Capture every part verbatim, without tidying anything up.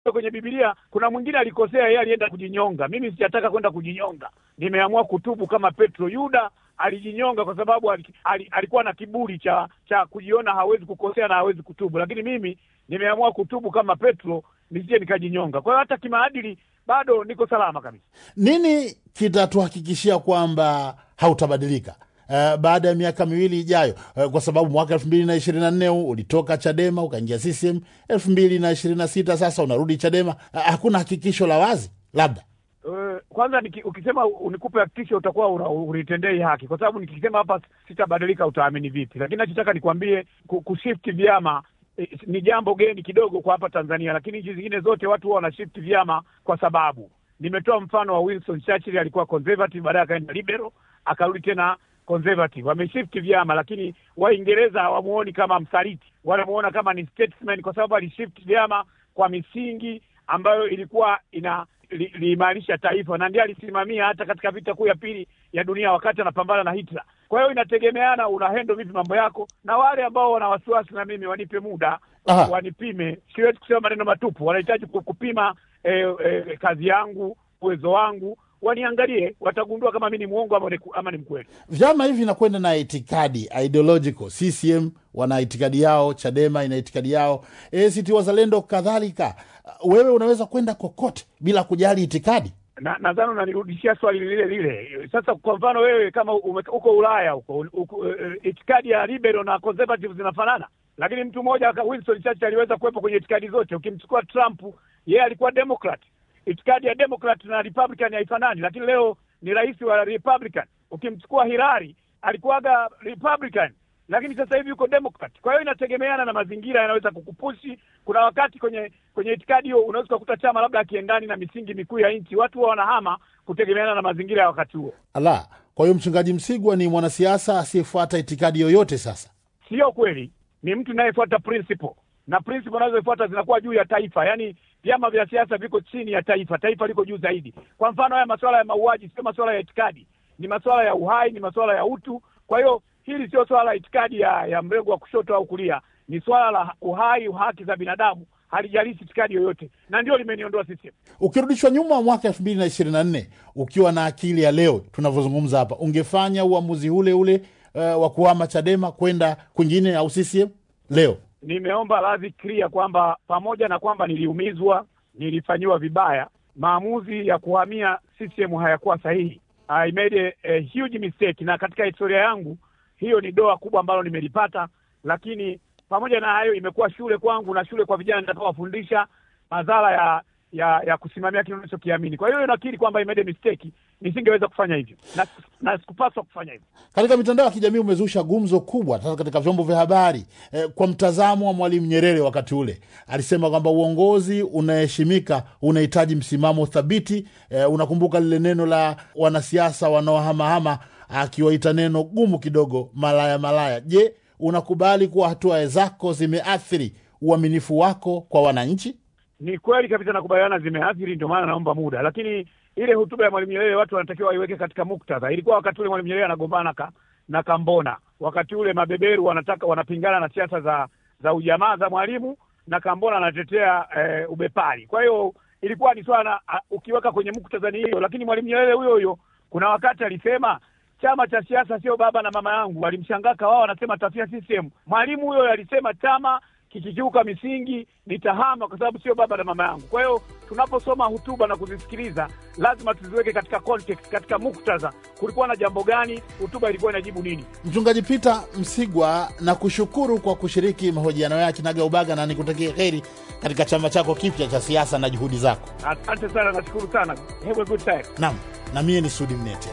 kwenye Biblia kuna mwingine alikosea, yeye alienda kujinyonga. Mimi sijataka kwenda kujinyonga. Nimeamua kutubu kama Petro. Yuda alijinyonga kwa sababu alikuwa na kiburi cha cha kujiona hawezi kukosea na hawezi kutubu. Lakini mimi nimeamua kutubu kama Petro, nisije nikajinyonga. Kwa hiyo hata kimaadili bado niko salama kabisa. Nini kitatuhakikishia kwamba hautabadilika Uh, baada ya miaka miwili ijayo? Uh, kwa sababu mwaka elfu mbili na ishirini na nne ulitoka Chadema ukaingia C C M, elfu mbili na ishirini na sita sasa unarudi Chadema. Uh, hakuna hakikisho la wazi labda? Uh, kwanza niki, ukisema unikupe hakikisho utakuwa unitendei haki, kwa sababu nikisema hapa sitabadilika utaamini vipi? Lakini nachotaka nikwambie, kushift vyama eh, ni jambo geni kidogo kwa hapa Tanzania, lakini nchi zingine zote watu wao wana shift vyama kwa sababu. Nimetoa mfano wa Winston Churchill, alikuwa conservative, baadaye akaenda liberal, akarudi tena conservative. Wameshift vyama, lakini Waingereza hawamuoni kama msaliti, wanamuona kama ni statesman, kwa sababu alishift vyama kwa misingi ambayo ilikuwa ina liimarisha li taifa, na ndiye alisimamia hata katika vita kuu ya pili ya dunia wakati anapambana na Hitler. Kwa hiyo inategemeana unahendo vipi mambo yako, na wale ambao wana wasiwasi na mimi wanipe muda. Aha. Wanipime, siwezi kusema maneno matupu. Wanahitaji kupima eh, eh, kazi yangu, uwezo wangu, waniangalie, watagundua kama mimi ni muongo ama, ama ni mkweli. Vyama hivi vinakwenda na itikadi ideological. C C M wana itikadi yao, Chadema ina itikadi yao, A C T Wazalendo kadhalika. Wewe unaweza kwenda kokote bila kujali itikadi? Na nadhani unanirudishia swali lile lile. Sasa kwa mfano wewe kama uko Ulaya huko, itikadi ya liberal na conservative zinafanana, lakini mtu mmoja Winston Churchill aliweza kuwepo kwenye itikadi zote. Ukimchukua Trump, yeye alikuwa Democrat. Itikadi ya Democrat na Republican haifanani, lakini leo ni rais wa Republican. Ukimchukua Hillary, alikuwaga Republican, lakini sasa hivi yuko Democrat. Kwa hiyo inategemeana na mazingira yanaweza kukupushi. Kuna wakati kwenye kwenye itikadi hiyo unaweza kukuta chama labda kiendani na misingi mikuu ya nchi, watu wanahama kutegemeana na mazingira ya wakati huo. Ala, kwa hiyo Mchungaji Msigwa ni mwanasiasa asiyefuata itikadi yoyote sasa? Sio kweli, ni mtu anayefuata principle, na principle anazofuata zinakuwa juu ya taifa. Yaani vyama vya siasa viko chini ya taifa, taifa liko juu zaidi. Kwa mfano haya masuala ya mauaji sio masuala ya itikadi, ni masuala ya uhai, ni masuala ya utu. Kwa hiyo hili sio swala la itikadi ya, ya mrengo wa kushoto au kulia, ni swala la uhai, haki za binadamu, halijalishi itikadi yoyote, na ndio limeniondoa sisi. Ukirudishwa nyuma mwaka elfu mbili na ishirini na nne, ukiwa na akili ya leo tunavyozungumza hapa, ungefanya uamuzi ule ule uh, wa kuhama Chadema kwenda kwingine au C C M leo? Nimeomba radhi clear kwamba pamoja na kwamba niliumizwa, nilifanyiwa vibaya, maamuzi ya kuhamia C C M hayakuwa sahihi. I made a, a huge mistake, na katika historia yangu hiyo ni doa kubwa ambalo nimelipata. Lakini pamoja na hayo imekuwa shule kwangu na shule kwa vijana nitakawafundisha madhara ya ya ya kusimamia kile unachokiamini. Kwa hiyo nakiri kwamba I made a mistake, nisingeweza kufanya hivyo na na sikupaswa kufanya hivyo. Katika mitandao ya kijamii umezusha gumzo kubwa hata katika vyombo vya habari eh, kwa mtazamo wa Mwalimu Nyerere wakati ule. Alisema kwamba uongozi unaheshimika unahitaji msimamo thabiti. Eh, unakumbuka lile neno la wanasiasa wanaohamahama akiwaita neno gumu kidogo, malaya malaya. Je, unakubali kuwa hatua zako zimeathiri uaminifu wako kwa wananchi? Ni kweli kabisa nakubaliana zimeathiri, ndio maana naomba muda. Lakini ile hotuba ya Mwalimu Nyerere watu wanatakiwa waiweke katika muktadha. Ilikuwa wakati ule Mwalimu Nyerere anagombana ka, na Kambona. Wakati ule mabeberu wanataka wanapingana na siasa za za ujamaa za Mwalimu, na Kambona anatetea e, ubepari. Kwa hiyo ilikuwa ni swala ukiweka kwenye muktadha ni hiyo. Lakini Mwalimu Nyerere huyo huyo kuna wakati alisema chama cha siasa sio baba na mama yangu. Walimshangaka wao wanasema tafia C C M. Mwalimu huyo alisema chama kikikiuka misingi nitahama kwa sababu sio baba na mama yangu. Kwa hiyo tunaposoma hotuba na kuzisikiliza lazima tuziweke katika context, katika muktadha. Kulikuwa na jambo gani? Hotuba ilikuwa inajibu nini? Mchungaji Peter Msigwa, na kushukuru kwa kushiriki mahojiano ya Kinaga Ubaga, na nikutakie heri katika chama chako kipya cha siasa na juhudi zako. Asante sana, nashukuru sana. Have a good time. Naam, na mimi ni Sudi Mnete.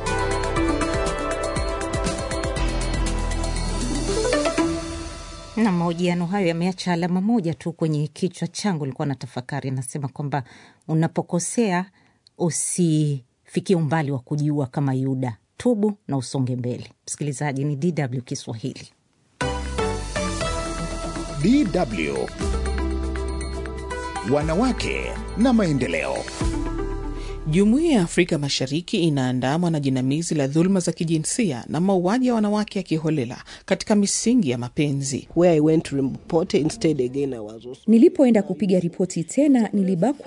Na mahojiano hayo yameacha alama moja tu kwenye kichwa changu. Nilikuwa na tafakari, nasema kwamba unapokosea usifikie umbali wa kujiua kama Yuda. Tubu na usonge mbele. Msikilizaji, ni D W Kiswahili. D W Wanawake na maendeleo. Jumuiya ya Afrika Mashariki inaandamwa na jinamizi la dhuluma za kijinsia na mauaji ya wanawake ya kiholela katika misingi ya mapenzi. Where I went to report instead again I was also... Nilipoenda kupiga ripoti tena nilibakwa